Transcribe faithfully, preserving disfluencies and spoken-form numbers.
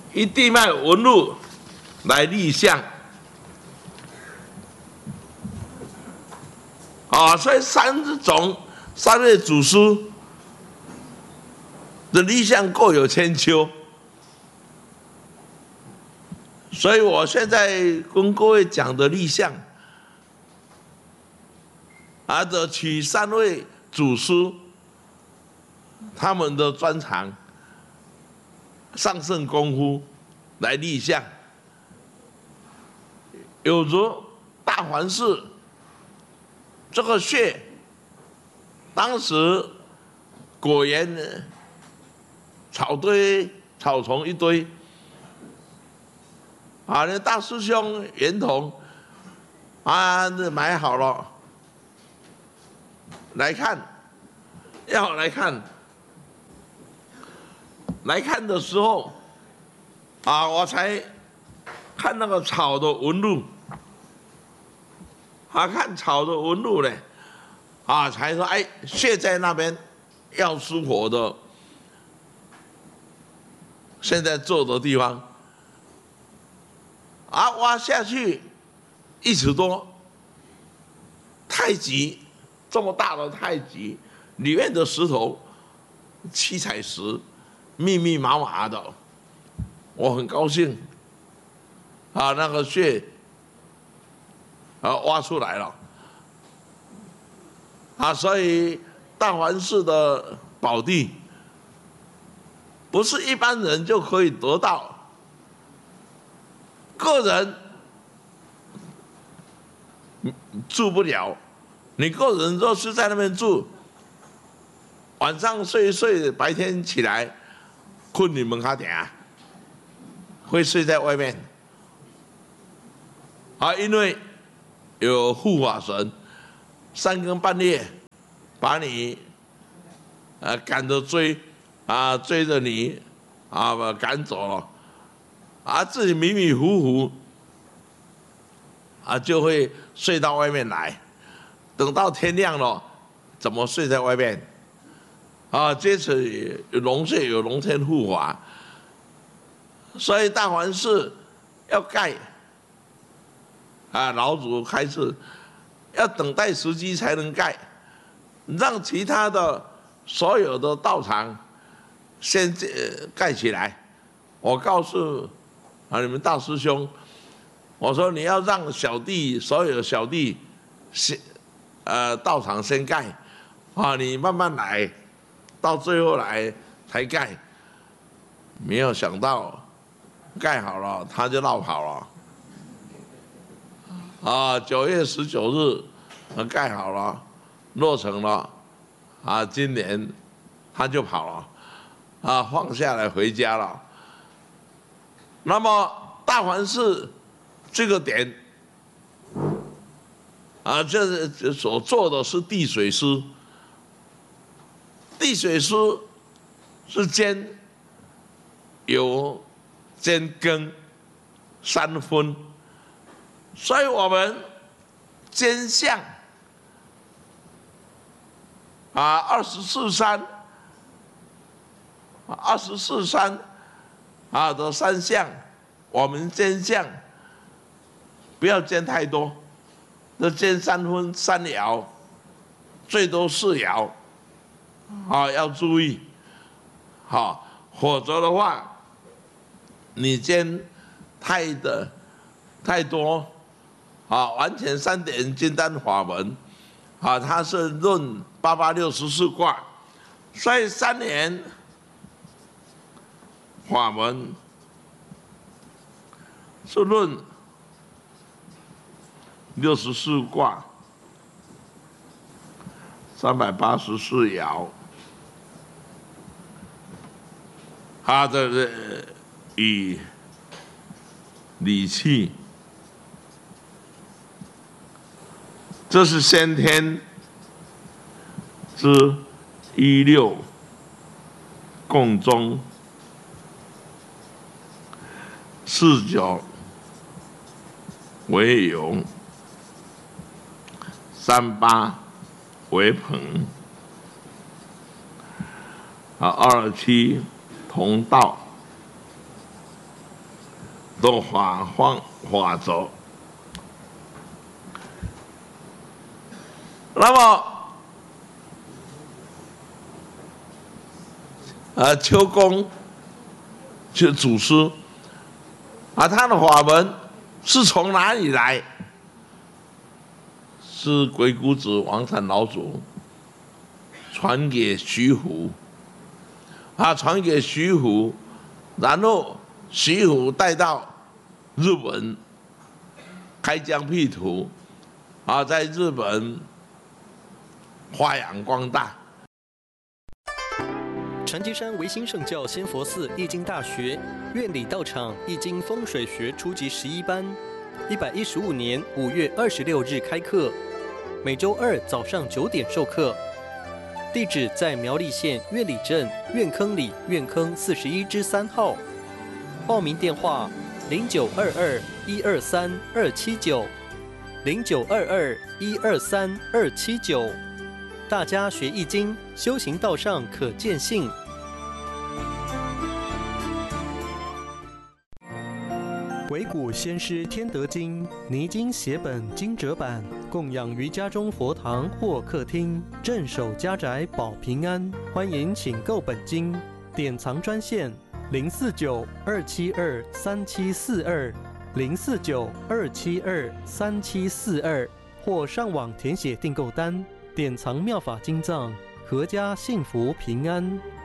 以地脉纹路来立项。啊，所以三种三位祖师的立项各有千秋。所以我现在跟各位讲的立项，啊，的取三位祖师他们的专长、上乘功夫来立项，有如大环寺这个穴，当时果园草堆草丛一堆，啊，那大师兄圆通啊，买好了来看，要来看，来看的时候，啊，我才看那个草的纹路。啊，看草的纹路呢，啊，才说哎，穴在那边，要疏火的，现在做的地方，啊，挖下去一尺多，太极这么大的太极，里面的石头七彩石，密密麻麻的，我很高兴，啊，那个穴。啊，挖出来了，啊，所以大环寺的宝地，不是一般人就可以得到，个人住不了，你个人若是在那边住，晚上睡一睡，白天起来困你们卡点，会睡在外面，啊，因为。有护法神，三更半夜把你呃赶着追，啊追着你啊赶走了，啊自己迷迷糊糊啊就会睡到外面来，等到天亮了，怎么睡在外面？啊，这次有龙穴有龙天护法，所以大环寺要盖。啊，老祖开始要等待时机才能盖，让其他的所有的道场先盖起来。我告诉啊你们大师兄，我说你要让小弟所有小弟先呃道场先盖，啊你慢慢来，到最后来才盖。没有想到盖好了他就绕跑了。啊，九月十九日，盖好了，落成了，啊，今年他就跑了，啊，放下来回家了。那么大环寺这个点，啊，这所做的是地水师，地水师是兼有兼庚三分。所以我们兼项啊，二十四山，二十四山啊的三项，我们兼项不要兼太多，那兼三分三爻，最多四爻，啊要注意，好，否则的话，你兼太的太多。啊，完全三点金丹法门，啊，它是论八八六十四卦，所以三年法门是论六十四卦，三百八十四爻，它的以理气。这是先天之一六共中，四九为酉，三八为朋，啊，二七同道， 的法方法则。那么，呃，秋公就祖师啊，他的法门是从哪里来？是鬼谷子王禅老祖传给徐福，啊，传给徐福，然后徐福带到日本开疆辟土，啊，在日本发扬光大。 传奇山维新圣教仙佛寺易经大学院里道场易经风水学初级十一班，一百一十五年五月二十六日开课，每周二早上九点授课。地址在苗栗县苑里镇苑坑里苑坑四十一之三号。报名电话：零九二二一二三二七九，零九二二一二三二七九。大家学易经，修行道上可见性。唯谷先师天德经泥经写本经折版，供养于家中佛堂或客厅，镇守家宅保平安。欢迎请购本经，典藏专线零四九二七二三七四二零四九二七二三七四二，或上网填写订购单。典藏妙法经藏，阖家幸福平安。